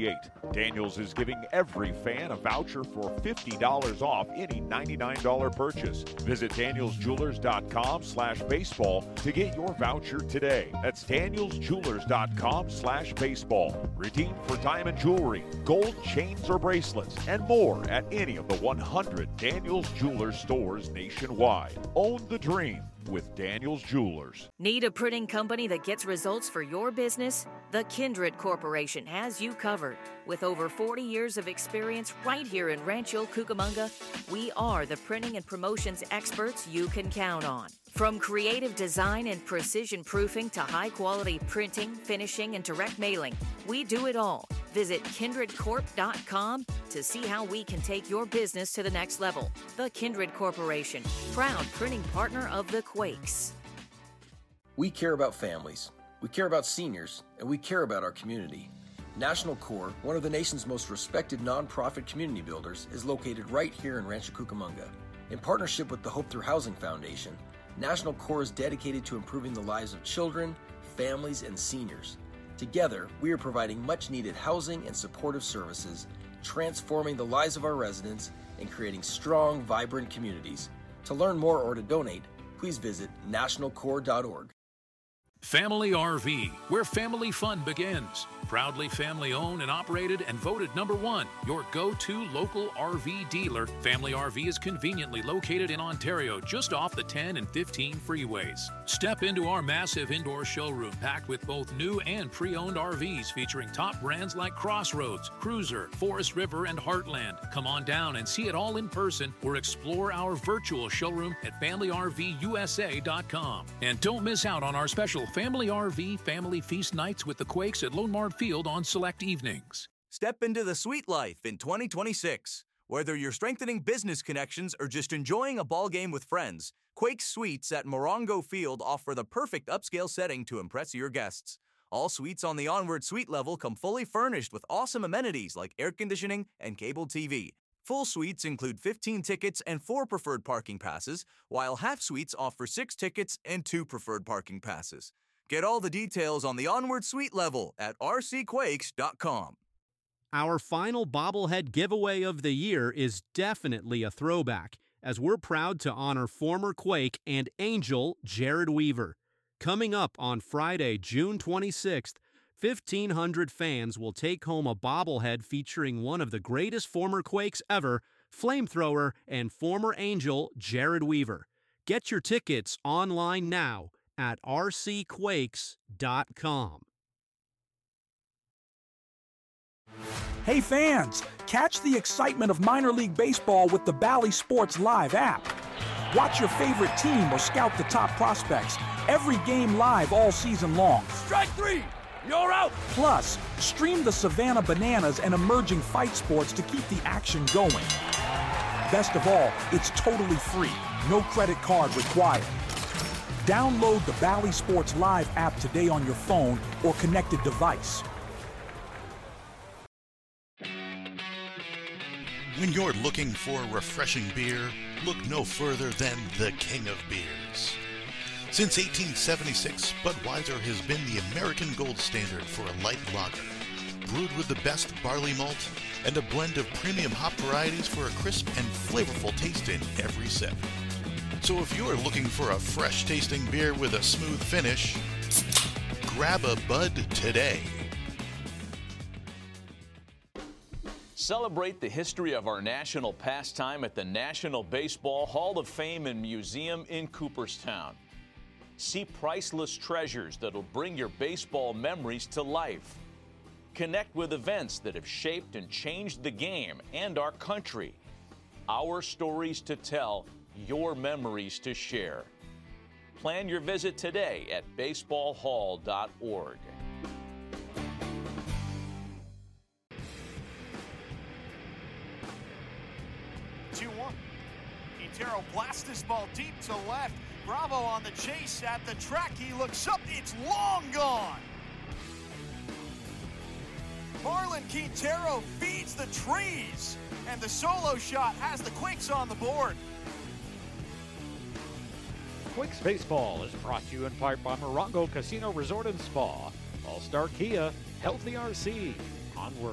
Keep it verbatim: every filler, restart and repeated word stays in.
thirty-eight. Daniels is giving every fan a voucher for fifty dollars off any ninety-nine dollars purchase. Visit daniels jewelers dot com slash baseball to get your voucher today. That's daniels jewelers dot com slash baseball. Redeem for diamond jewelry, gold chains or bracelets, and more at any of the one hundred Daniels Jewelers stores nationwide. Own the dream with Daniels Jewelers. Need a printing company that gets results for your business? The Kindred Corporation has you covered. With over forty years of experience right here in Rancho Cucamonga, we are the printing and promotions experts you can count on. From creative design and precision proofing to high-quality printing, finishing, and direct mailing, we do it all. Visit kindred corp dot com to see how we can take your business to the next level. The Kindred Corporation, proud printing partner of the Quakes. We care about families, we care about seniors, and we care about our community. National Core, one of the nation's most respected nonprofit community builders, is located right here in Rancho Cucamonga. In partnership with the Hope Through Housing Foundation, National Core is dedicated to improving the lives of children, families, and seniors. Together, we are providing much-needed housing and supportive services, transforming the lives of our residents, and creating strong, vibrant communities. To learn more or to donate, please visit national core dot org. Family R V, where family fun begins. Proudly family owned and operated and voted number one, your go-to local R V dealer. Family R V is conveniently located in Ontario, just off the ten and fifteen freeways. Step into our massive indoor showroom packed with both new and pre-owned R Vs featuring top brands like Crossroads, Cruiser, Forest River, and Heartland. Come on down and see it all in person or explore our virtual showroom at family r v u s a dot com. And don't miss out on our special Family R V Family Feast nights with the Quakes at Lone Mart Field on select evenings. Step into the sweet life in twenty twenty-six. Whether you're strengthening business connections or just enjoying a ball game with friends, Quakes Suites at Morongo Field offer the perfect upscale setting to impress your guests. All suites on the Onward Suite level come fully furnished with awesome amenities like air conditioning and cable T V. Full suites include fifteen tickets and four preferred parking passes, while half suites offer six tickets and two preferred parking passes. Get all the details on the Onward Suite level at r c quakes dot com. Our final bobblehead giveaway of the year is definitely a throwback, as we're proud to honor former Quake and Angel Jared Weaver. Coming up on Friday, June twenty-sixth, fifteen hundred fans will take home a bobblehead featuring one of the greatest former Quakes ever, Flamethrower, and former Angel Jared Weaver. Get your tickets online now at r c quakes dot com. Hey fans, catch the excitement of minor league baseball with the Bally Sports Live app. Watch your favorite team or scout the top prospects. Every game live all season long. Strike three! You're out! Plus, stream the Savannah Bananas and emerging fight sports to keep the action going. Best of all, it's totally free. No credit card required. Download the Bally Sports Live app today on your phone or connected device. When you're looking for refreshing beer, look no further than the King of Beers. Since eighteen seventy-six, Budweiser has been the American gold standard for a light lager, brewed with the best barley malt and a blend of premium hop varieties for a crisp and flavorful taste in every sip. So if you're looking for a fresh-tasting beer with a smooth finish, grab a Bud today. Celebrate the history of our national pastime at the National Baseball Hall of Fame and Museum in Cooperstown. See priceless treasures that'll bring your baseball memories to life. Connect with events that have shaped and changed the game and our country. Our stories to tell, your memories to share. Plan your visit today at baseball hall dot org. two one. Quintero blasts this ball deep to left. Bravo on the chase at the track. He looks up. It's long gone. Marlon Quintero feeds the trees. And the solo shot has the Quakes on the board. Quakes Baseball is brought to you in part by Morongo Casino Resort and Spa, All-Star Kia, Healthy R C, Onward.